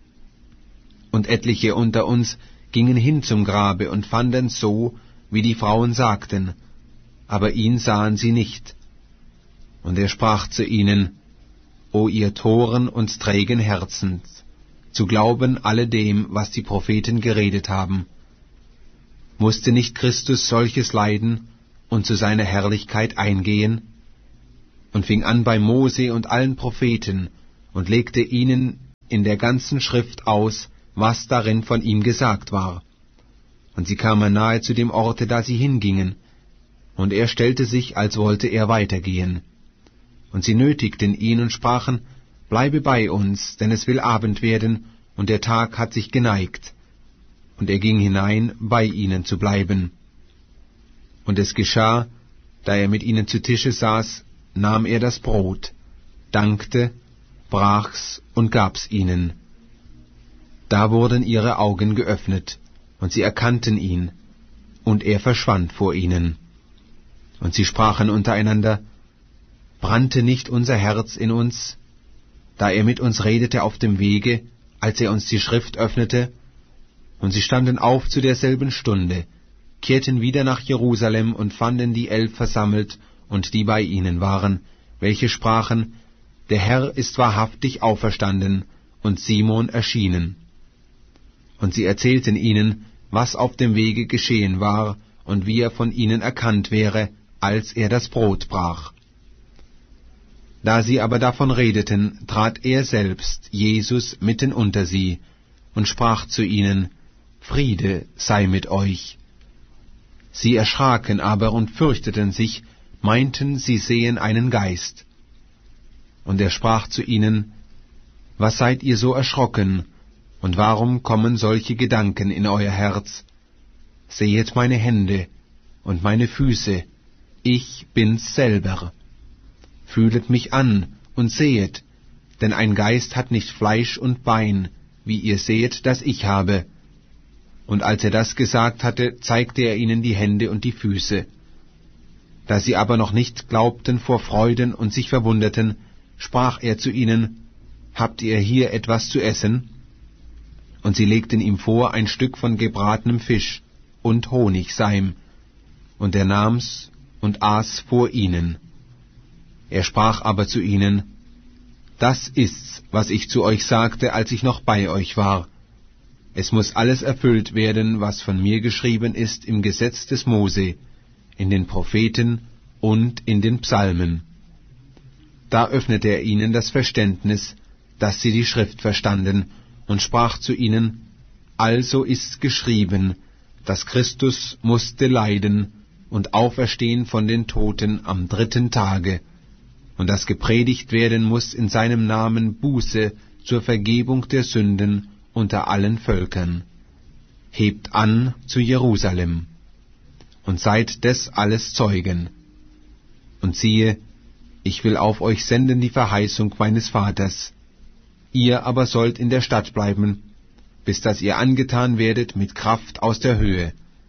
Und etliche unter uns gingen hin zum Grabe und fanden so, wie die Frauen sagten, aber ihn sahen sie nicht. Und er sprach zu ihnen: O ihr Toren und trägen Herzens, zu glauben alledem, was die Propheten geredet haben. Musste nicht Christus solches leiden und zu seiner Herrlichkeit eingehen? Und fing an bei Mose und allen Propheten und legte ihnen in der ganzen Schrift aus, was darin von ihm gesagt war. Und sie kamen nahe zu dem Orte, da sie hingingen, und er stellte sich, als wollte er weitergehen. Und sie nötigten ihn und sprachen, Bleibe bei uns, denn es will Abend werden, und der Tag hat sich geneigt. Und er ging hinein, bei ihnen zu bleiben. Und es geschah, da er mit ihnen zu Tische saß, nahm er das Brot, dankte, brach's und gab's ihnen. Da wurden ihre Augen geöffnet, und sie erkannten ihn, und er verschwand vor ihnen. Und sie sprachen untereinander, Brannte nicht unser Herz in uns, da er mit uns redete auf dem Wege, als er uns die Schrift öffnete? Und sie standen auf zu derselben Stunde, kehrten wieder nach Jerusalem und fanden die Elf versammelt und die bei ihnen waren, welche sprachen, Der Herr ist wahrhaftig auferstanden und Simon erschienen. Und sie erzählten ihnen, was auf dem Wege geschehen war und wie er von ihnen erkannt wäre, als er das Brot brach. Da sie aber davon redeten, trat er selbst, Jesus, mitten unter sie und sprach zu ihnen, Friede sei mit euch. Sie erschraken aber und fürchteten sich, meinten, sie sehen einen Geist. Und er sprach zu ihnen, Was seid ihr so erschrocken, und warum kommen solche Gedanken in euer Herz? Sehet meine Hände und meine Füße, ich bin's selber. Fühlet mich an und sehet, denn ein Geist hat nicht Fleisch und Bein, wie ihr seht, dass ich habe. Und als er das gesagt hatte, zeigte er ihnen die Hände und die Füße. Da sie aber noch nicht glaubten vor Freuden und sich verwunderten, sprach er zu ihnen, Habt ihr hier etwas zu essen? Und sie legten ihm vor ein Stück von gebratenem Fisch und Honigseim, und er nahm's und aß vor ihnen. Er sprach aber zu ihnen, Das ist's, was ich zu euch sagte, als ich noch bei euch war. Es muß alles erfüllt werden, was von mir geschrieben ist im Gesetz des Mose, in den Propheten und in den Psalmen. Da öffnete er ihnen das Verständnis, dass sie die Schrift verstanden, und sprach zu ihnen, Also ist's geschrieben, dass Christus musste leiden und auferstehen von den Toten am dritten Tage, und dass gepredigt werden muß in seinem Namen Buße zur Vergebung der Sünden unter allen Völkern. Hebt an zu Jerusalem, und seid des alles Zeugen. Und siehe, ich will auf euch senden die Verheißung meines Vaters. Ihr aber sollt in der Stadt bleiben, bis dass ihr angetan werdet mit Kraft aus der Höhe.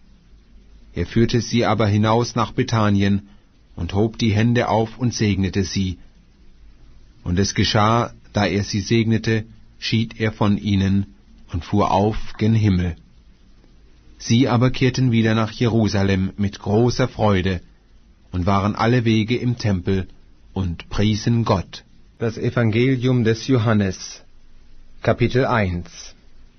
Er führte sie aber hinaus nach Bethanien und hob die Hände auf und segnete sie. Und es geschah, da er sie segnete, schied er von ihnen und fuhr auf gen Himmel. Sie aber kehrten wieder nach Jerusalem mit großer Freude und waren alle Wege im Tempel und priesen Gott. Das Evangelium des Johannes, Kapitel eins.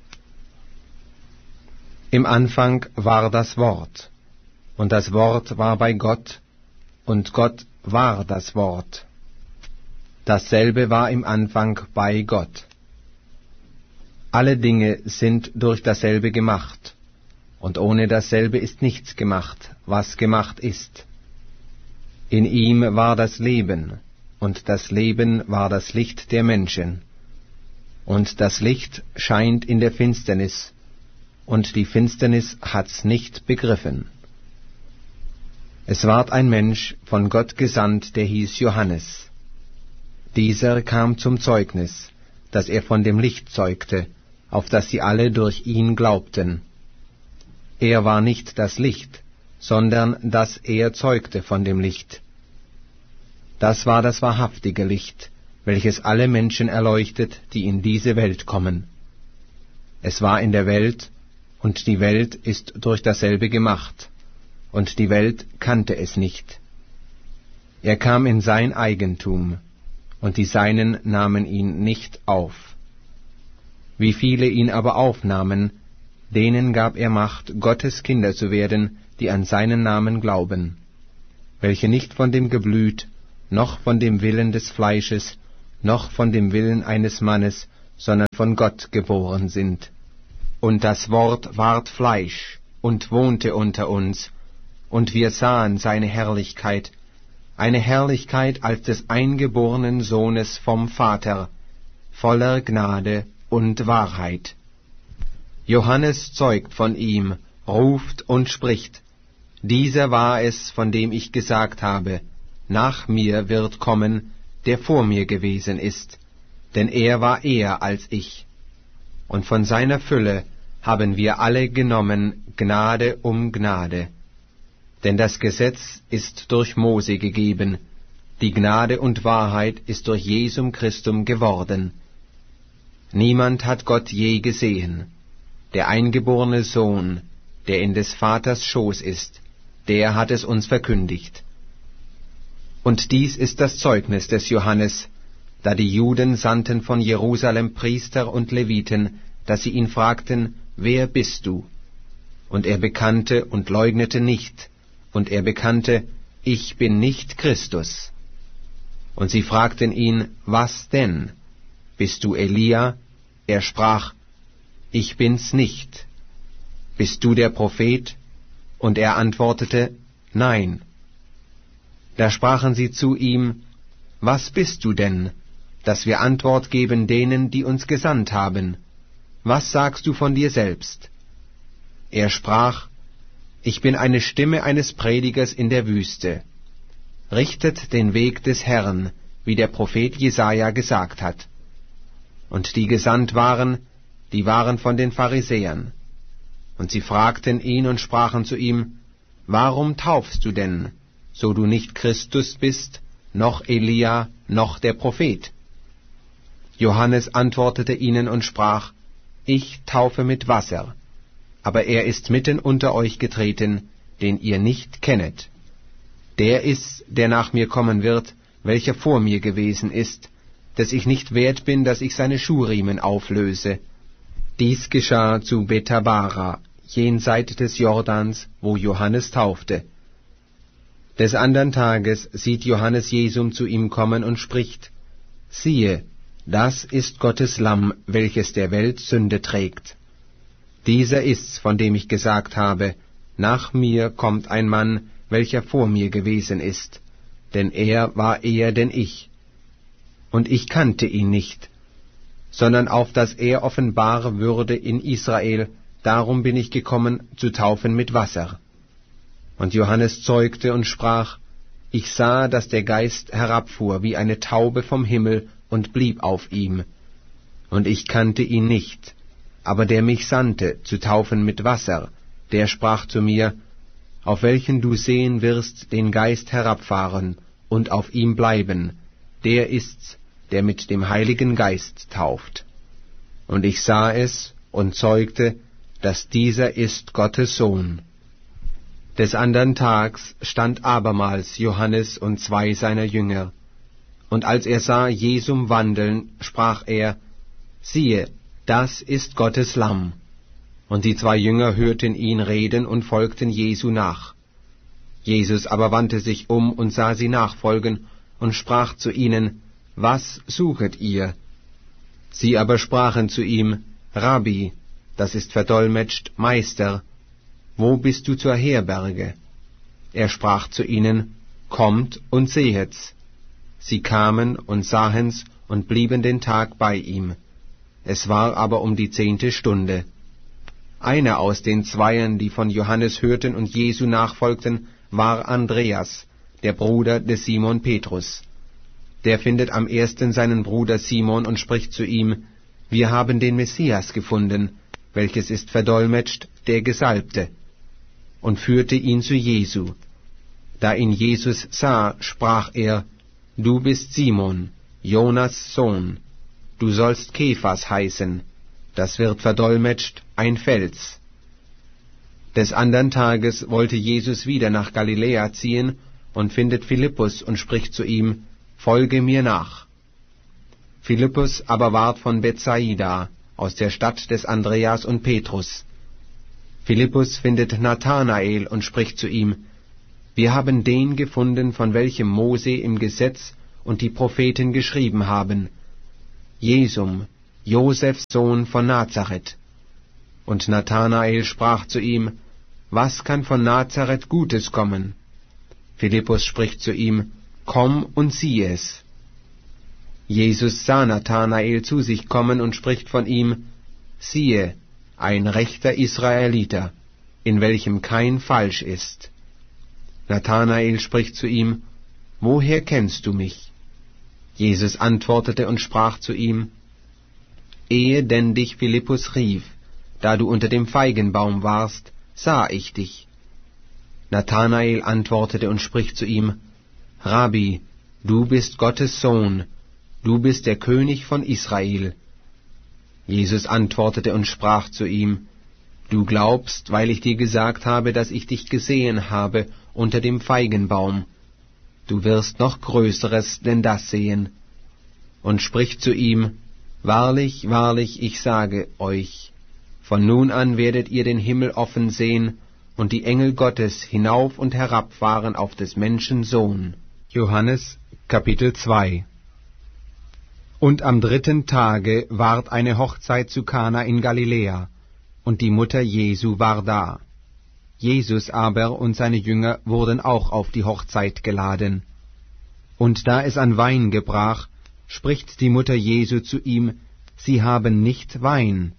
Im Anfang war das Wort, und das Wort war bei Gott, und Gott war das Wort. Dasselbe war im Anfang bei Gott. Alle Dinge sind durch dasselbe gemacht, und ohne dasselbe ist nichts gemacht, was gemacht ist. In ihm war das Leben, und das Leben war das Licht der Menschen. Und das Licht scheint in der Finsternis, und die Finsternis hat's nicht begriffen. Es ward ein Mensch von Gott gesandt, der hieß Johannes. Dieser kam zum Zeugnis, dass er von dem Licht zeugte, auf das sie alle durch ihn glaubten. Er war nicht das Licht, sondern dass er zeugte von dem Licht. Das war das wahrhaftige Licht, welches alle Menschen erleuchtet, die in diese Welt kommen. Es war in der Welt, und die Welt ist durch dasselbe gemacht, und die Welt kannte es nicht. Er kam in sein Eigentum, und die Seinen nahmen ihn nicht auf. Wie viele ihn aber aufnahmen, denen gab er Macht, Gottes Kinder zu werden, die an seinen Namen glauben, welche nicht von dem Geblüt, noch von dem Willen des Fleisches, noch von dem Willen eines Mannes, sondern von Gott geboren sind. Und das Wort ward Fleisch und wohnte unter uns, und wir sahen seine Herrlichkeit, eine Herrlichkeit als des eingeborenen Sohnes vom Vater, voller Gnade und Wahrheit. Johannes zeugt von ihm, ruft und spricht: Dieser war es, von dem ich gesagt habe, nach mir wird kommen, der vor mir gewesen ist, denn er war eher als ich. Und von seiner Fülle haben wir alle genommen, Gnade um Gnade. Denn das Gesetz ist durch Mose gegeben, die Gnade und Wahrheit ist durch Jesum Christum geworden. Niemand hat Gott je gesehen. Der eingeborene Sohn, der in des Vaters Schoß ist, der hat es uns verkündigt. Und dies ist das Zeugnis des Johannes, da die Juden sandten von Jerusalem Priester und Leviten, dass sie ihn fragten: Wer bist du? Und er bekannte und leugnete nicht, und er bekannte: Ich bin nicht Christus. Und sie fragten ihn: Was denn? Bist du Elia? Er sprach: Ich bin's nicht. Bist du der Prophet? Und er antwortete: Nein. Da sprachen sie zu ihm: Was bist du denn, dass wir Antwort geben denen, die uns gesandt haben? Was sagst du von dir selbst? Er sprach: Ich bin eine Stimme eines Predigers in der Wüste. Richtet den Weg des Herrn, wie der Prophet Jesaja gesagt hat. Und die gesandt waren, die waren von den Pharisäern. Und sie fragten ihn und sprachen zu ihm: Warum taufst du denn, so du nicht Christus bist, noch Elia, noch der Prophet? Johannes antwortete ihnen und sprach: Ich taufe mit Wasser, aber er ist mitten unter euch getreten, den ihr nicht kennet. Der ist's, der nach mir kommen wird, welcher vor mir gewesen ist, dass ich nicht wert bin, dass ich seine Schuhriemen auflöse. Dies geschah zu Bethabara, jenseit des Jordans, wo Johannes taufte. Des andern Tages sieht Johannes Jesum zu ihm kommen und spricht: Siehe, das ist Gottes Lamm, welches der Welt Sünde trägt. Dieser ist's, von dem ich gesagt habe: Nach mir kommt ein Mann, welcher vor mir gewesen ist, denn er war eher denn ich. Und ich kannte ihn nicht, sondern auf dass er offenbar würde in Israel, darum bin ich gekommen, zu taufen mit Wasser. Und Johannes zeugte und sprach: Ich sah, dass der Geist herabfuhr wie eine Taube vom Himmel und blieb auf ihm. Und ich kannte ihn nicht, aber der mich sandte, zu taufen mit Wasser, der sprach zu mir: Auf welchen du sehen wirst den Geist herabfahren und auf ihm bleiben, der ist's, der mit dem Heiligen Geist tauft. Und ich sah es und zeugte, dass dieser ist Gottes Sohn. Des andern Tags stand abermals Johannes und zwei seiner Jünger. Und als er sah Jesum wandeln, sprach er: Siehe, das ist Gottes Lamm. Und die zwei Jünger hörten ihn reden und folgten Jesu nach. Jesus aber wandte sich um und sah sie nachfolgen und sprach zu ihnen: Was suchet ihr? Sie aber sprachen zu ihm: Rabbi, das ist verdolmetscht Meister, wo bist du zur Herberge? Er sprach zu ihnen: Kommt und sehet's. Sie kamen und sahen's und blieben den Tag bei ihm. Es war aber um die zehnte Stunde. Einer aus den Zweien, die von Johannes hörten und Jesu nachfolgten, war Andreas, der Bruder des Simon Petrus. Der findet am ersten seinen Bruder Simon und spricht zu ihm: Wir haben den Messias gefunden, welches ist verdolmetscht, der Gesalbte, und führte ihn zu Jesu. Da ihn Jesus sah, sprach er: Du bist Simon, Jonas Sohn, du sollst Kephas heißen, das wird verdolmetscht, ein Fels. Des andern Tages wollte Jesus wieder nach Galiläa ziehen und findet Philippus und spricht zu ihm: Folge mir nach. Philippus aber ward von Bethsaida, aus der Stadt des Andreas und Petrus. Philippus findet Nathanael und spricht zu ihm: Wir haben den gefunden, von welchem Mose im Gesetz und die Propheten geschrieben haben, Jesum, Josefs Sohn von Nazareth. Und Nathanael sprach zu ihm: Was kann von Nazareth Gutes kommen? Philippus spricht zu ihm: Komm und sieh es. Jesus sah Nathanael zu sich kommen und spricht von ihm: Siehe, ein rechter Israeliter, in welchem kein Falsch ist. Nathanael spricht zu ihm: Woher kennst du mich? Jesus antwortete und sprach zu ihm: Ehe denn dich Philippus rief, da du unter dem Feigenbaum warst, sah ich dich. Nathanael antwortete und spricht zu ihm: Rabbi, du bist Gottes Sohn, du bist der König von Israel. Jesus antwortete und sprach zu ihm: Du glaubst, weil ich dir gesagt habe, dass ich dich gesehen habe unter dem Feigenbaum. Du wirst noch Größeres denn das sehen. Und spricht zu ihm: Wahrlich, wahrlich, ich sage euch, von nun an werdet ihr den Himmel offen sehen und die Engel Gottes hinauf und herabfahren auf des Menschen Sohn. Johannes Kapitel zwei. Und am dritten Tage ward eine Hochzeit zu Kana in Galiläa, und die Mutter Jesu war da. Jesus aber und seine Jünger wurden auch auf die Hochzeit geladen. Und da es an Wein gebrach, spricht die Mutter Jesu zu ihm: Sie haben nicht Wein.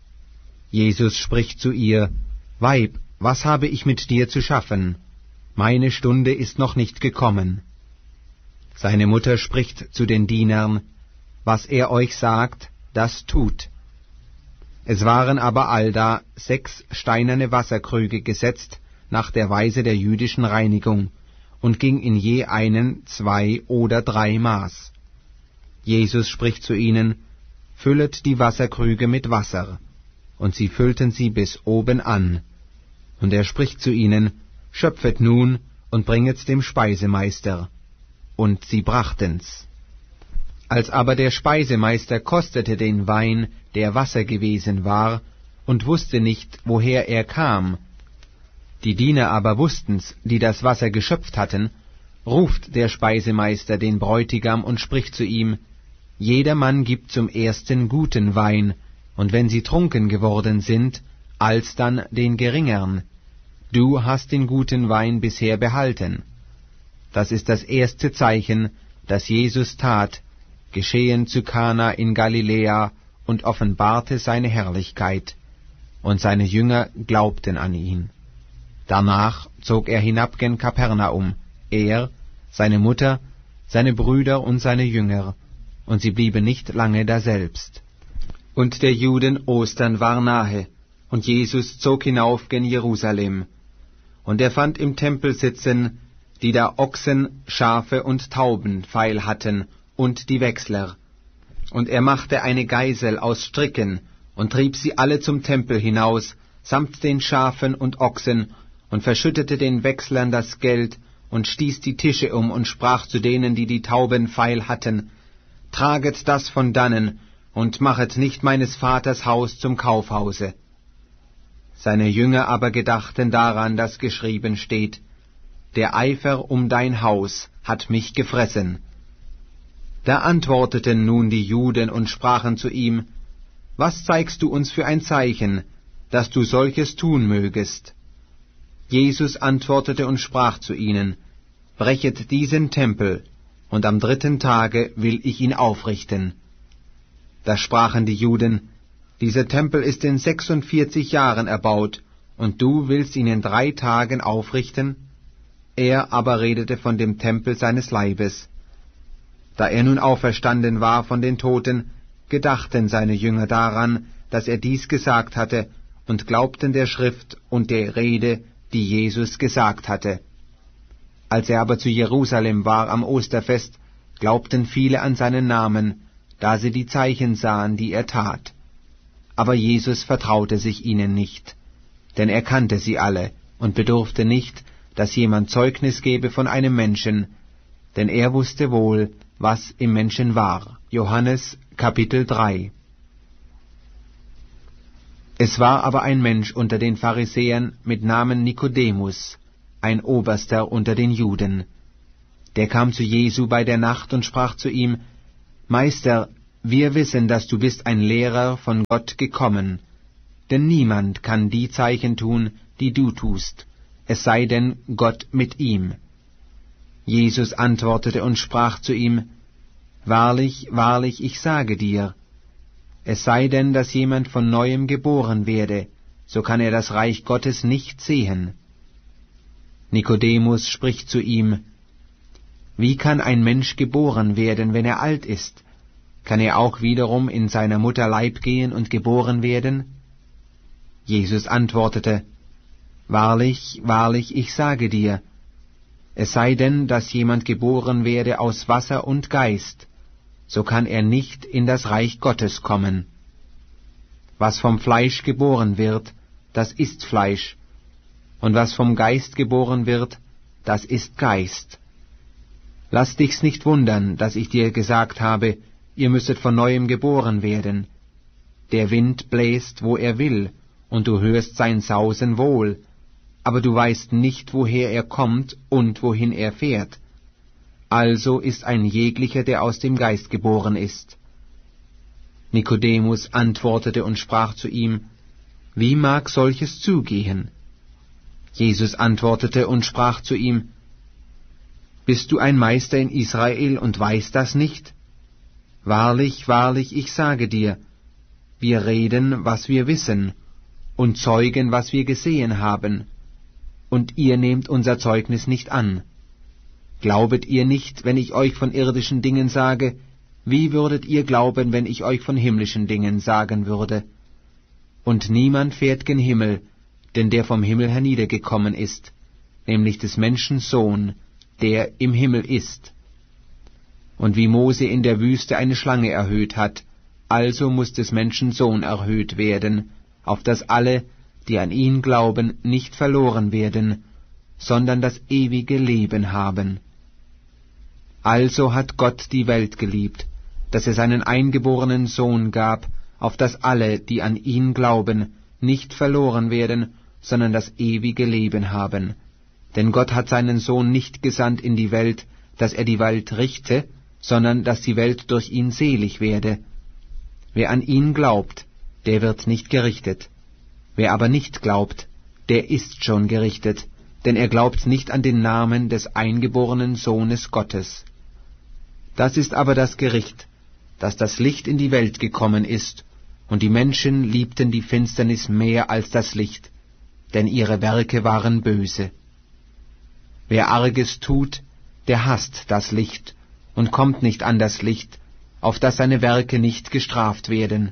Jesus spricht zu ihr: Weib, was habe ich mit dir zu schaffen? Meine Stunde ist noch nicht gekommen. Seine Mutter spricht zu den Dienern: Was er euch sagt, das tut. Es waren aber allda sechs steinerne Wasserkrüge gesetzt nach der Weise der jüdischen Reinigung, und ging in je einen zwei oder drei Maß. Jesus spricht zu ihnen: Füllet die Wasserkrüge mit Wasser. Und sie füllten sie bis oben an. Und er spricht zu ihnen: Schöpfet nun und bringet's dem Speisemeister. Und sie brachten's. Als aber der Speisemeister kostete den Wein, der Wasser gewesen war, und wusste nicht, woher er kam, die Diener aber wussten's, die das Wasser geschöpft hatten, ruft der Speisemeister den Bräutigam und spricht zu ihm: Jedermann gibt zum ersten guten Wein, und wenn sie trunken geworden sind, alsdann den geringern. Du hast den guten Wein bisher behalten. Das ist das erste Zeichen, das Jesus tat, geschehen zu Kana in Galiläa, und offenbarte seine Herrlichkeit, und seine Jünger glaubten an ihn. Danach zog er hinab gen Kapernaum, er, seine Mutter, seine Brüder und seine Jünger, und sie blieben nicht lange daselbst. Und der Juden Ostern war nahe, und Jesus zog hinauf gen Jerusalem. Und er fand im Tempel sitzen, die da Ochsen, Schafe und Tauben feil hatten, und die Wechsler. Und er machte eine Geisel aus Stricken, und trieb sie alle zum Tempel hinaus, samt den Schafen und Ochsen, und verschüttete den Wechslern das Geld, und stieß die Tische um, und sprach zu denen, die die Tauben feil hatten: Traget das von dannen, und machet nicht meines Vaters Haus zum Kaufhause. Seine Jünger aber gedachten daran, dass geschrieben steht: Der Eifer um dein Haus hat mich gefressen. Da antworteten nun die Juden und sprachen zu ihm: Was zeigst du uns für ein Zeichen, dass du solches tun mögest? Jesus antwortete und sprach zu ihnen: Brechet diesen Tempel, und am dritten Tage will ich ihn aufrichten. Da sprachen die Juden: Dieser Tempel ist in sechsundvierzig Jahren erbaut, und du willst ihn in drei Tagen aufrichten? Er aber redete von dem Tempel seines Leibes. Da er nun auferstanden war von den Toten, gedachten seine Jünger daran, dass er dies gesagt hatte, und glaubten der Schrift und der Rede, die Jesus gesagt hatte. Als er aber zu Jerusalem war am Osterfest, glaubten viele an seinen Namen, da sie die Zeichen sahen, die er tat. Aber Jesus vertraute sich ihnen nicht, denn er kannte sie alle und bedurfte nicht, dass jemand Zeugnis gebe von einem Menschen, denn er wusste wohl, was im Menschen war. Johannes Kapitel drei. Es war aber ein Mensch unter den Pharisäern mit Namen Nikodemus, ein Oberster unter den Juden. Der kam zu Jesu bei der Nacht und sprach zu ihm: Meister, wir wissen, dass du bist ein Lehrer von Gott gekommen, denn niemand kann die Zeichen tun, die du tust, es sei denn Gott mit ihm. Jesus antwortete und sprach zu ihm: Wahrlich, wahrlich, ich sage dir, es sei denn, dass jemand von Neuem geboren werde, so kann er das Reich Gottes nicht sehen. Nikodemus spricht zu ihm: Wie kann ein Mensch geboren werden, wenn er alt ist? Kann er auch wiederum in seiner Mutter Leib gehen und geboren werden? Jesus antwortete: Wahrlich, wahrlich, ich sage dir, es sei denn, dass jemand geboren werde aus Wasser und Geist, so kann er nicht in das Reich Gottes kommen. Was vom Fleisch geboren wird, das ist Fleisch, und was vom Geist geboren wird, das ist Geist. Lass dich's nicht wundern, dass ich dir gesagt habe, ihr müsset von Neuem geboren werden. Der Wind bläst, wo er will, und du hörst sein Sausen wohl, aber du weißt nicht, woher er kommt und wohin er fährt. Also ist ein jeglicher, der aus dem Geist geboren ist. Nikodemus antwortete und sprach zu ihm: Wie mag solches zugehen? Jesus antwortete und sprach zu ihm: Bist du ein Meister in Israel und weißt das nicht? Wahrlich, wahrlich, ich sage dir, wir reden, was wir wissen, und zeugen, was wir gesehen haben, und ihr nehmt unser Zeugnis nicht an. Glaubet ihr nicht, wenn ich euch von irdischen Dingen sage, wie würdet ihr glauben, wenn ich euch von himmlischen Dingen sagen würde? Und niemand fährt gen Himmel, denn der vom Himmel herniedergekommen ist, nämlich des Menschen Sohn, der im Himmel ist. Und wie Mose in der Wüste eine Schlange erhöht hat, also muß des Menschen Sohn erhöht werden, auf dass alle, die an ihn glauben, nicht verloren werden, sondern das ewige Leben haben. Also hat Gott die Welt geliebt, dass er seinen eingeborenen Sohn gab, auf dass alle, die an ihn glauben, nicht verloren werden, sondern das ewige Leben haben. Denn Gott hat seinen Sohn nicht gesandt in die Welt, dass er die Welt richte, sondern dass die Welt durch ihn selig werde. Wer an ihn glaubt, der wird nicht gerichtet. Wer aber nicht glaubt, der ist schon gerichtet, denn er glaubt nicht an den Namen des eingeborenen Sohnes Gottes. Das ist aber das Gericht, dass das Licht in die Welt gekommen ist, und die Menschen liebten die Finsternis mehr als das Licht, denn ihre Werke waren böse. Wer Arges tut, der hasst das Licht und kommt nicht an das Licht, auf dass seine Werke nicht gestraft werden.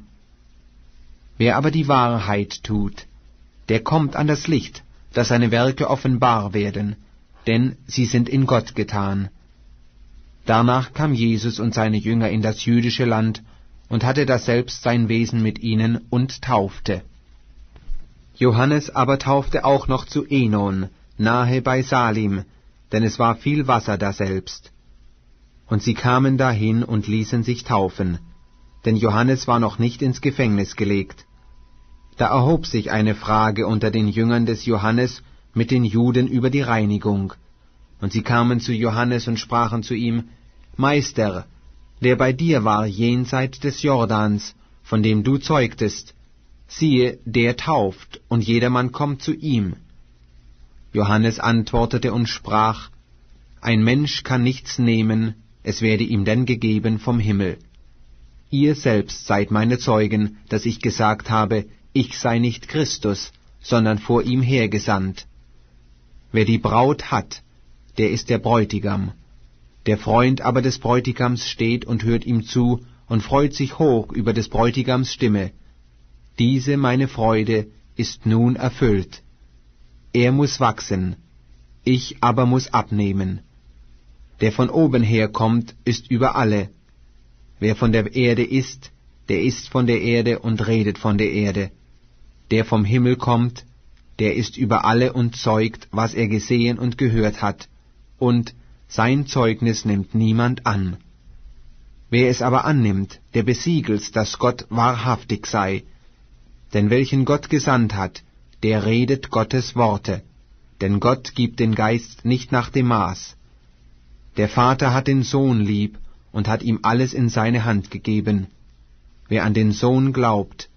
Wer aber die Wahrheit tut, der kommt an das Licht, dass seine Werke offenbar werden, denn sie sind in Gott getan. Danach kam Jesus und seine Jünger in das jüdische Land und hatte daselbst sein Wesen mit ihnen und taufte. Johannes aber taufte auch noch zu Enon, nahe bei Salim, denn es war viel Wasser daselbst. Und sie kamen dahin und ließen sich taufen, denn Johannes war noch nicht ins Gefängnis gelegt. Da erhob sich eine Frage unter den Jüngern des Johannes mit den Juden über die Reinigung. Und sie kamen zu Johannes und sprachen zu ihm: Meister, der bei dir war jenseit des Jordans, von dem du zeugtest, siehe, der tauft, und jedermann kommt zu ihm. Johannes antwortete und sprach: Ein Mensch kann nichts nehmen, es werde ihm denn gegeben vom Himmel. Ihr selbst seid meine Zeugen, dass ich gesagt habe, ich sei nicht Christus, sondern vor ihm hergesandt. Wer die Braut hat, der ist der Bräutigam. Der Freund aber des Bräutigams steht und hört ihm zu und freut sich hoch über des Bräutigams Stimme. Diese meine Freude ist nun erfüllt. Er muß wachsen, ich aber muß abnehmen. Der von oben herkommt, ist über alle. Wer von der Erde ist, der ist von der Erde und redet von der Erde. Der vom Himmel kommt, der ist über alle und zeugt, was er gesehen und gehört hat, und sein Zeugnis nimmt niemand an. Wer es aber annimmt, der besiegelt's, dass Gott wahrhaftig sei. Denn welchen Gott gesandt hat, der redet Gottes Worte. Denn Gott gibt den Geist nicht nach dem Maß. Der Vater hat den Sohn lieb und hat ihm alles in seine Hand gegeben. Wer an den Sohn glaubt,